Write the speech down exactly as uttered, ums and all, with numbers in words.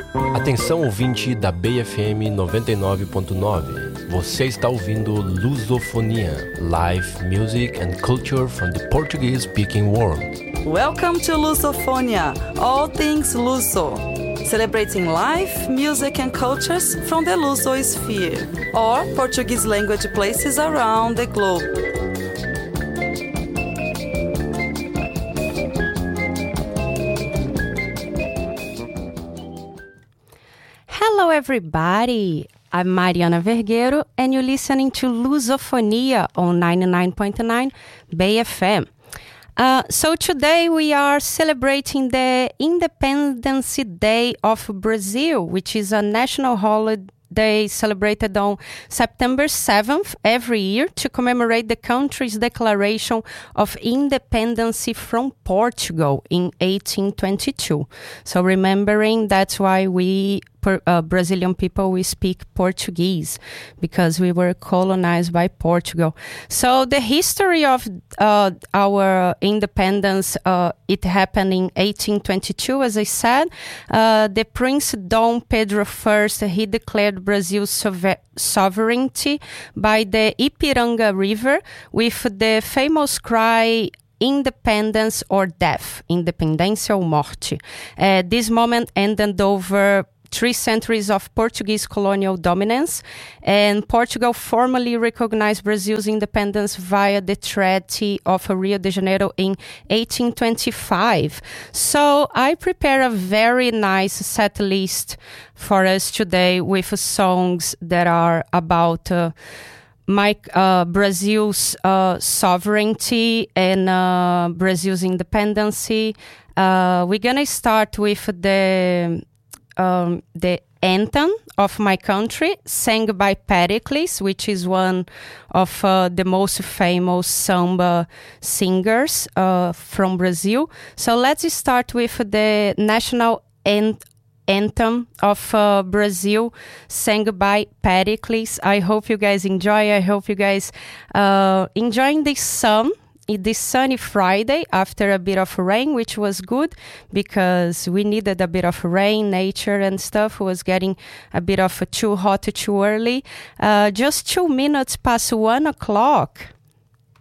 Atenção ouvinte da B F M noventa e nove ponto nove. Você está ouvindo Lusofonia, live music and culture from the Portuguese-speaking world. Welcome to Lusofonia, all things Luso. Celebrating life, music and cultures from the Lusosphere, or Portuguese language places around the globe. Hello everybody, I'm Mariana Vergueiro and you're listening to Lusofonia on ninety-nine point nine B F M. Uh, so today we are celebrating the Independence Day of Brazil, which is a national holiday celebrated on September seventh every year to commemorate the country's declaration of independence from Portugal in eighteen twenty-two. So remembering that's why we Uh, Brazilian people, we speak Portuguese because we were colonized by Portugal. So the history of uh, our independence, uh, it happened in eighteen twenty-two, as I said. Uh, the Prince Dom Pedro I, he declared Brazil's sove- sovereignty by the Ipiranga River with the famous cry, independence or death, independência ou morte. Uh, this moment ended over three centuries of Portuguese colonial dominance, and Portugal formally recognized Brazil's independence via the Treaty of Rio de Janeiro in eighteen twenty-five. So I prepare a very nice set list for us today with songs that are about uh, my uh, Brazil's uh, sovereignty and uh, Brazil's independence. Uh, we're gonna start with the Um, the anthem of my country, sang by Pericles, which is one of uh, the most famous samba singers uh, from Brazil. So let's start with the national an- anthem of uh, Brazil, sang by Pericles. I hope you guys enjoy. I hope you guys uh, enjoying this song. This sunny Friday after a bit of rain, which was good because we needed a bit of rain, nature and stuff. It was getting a bit of too hot, too early. Uh, just two minutes past one o'clock.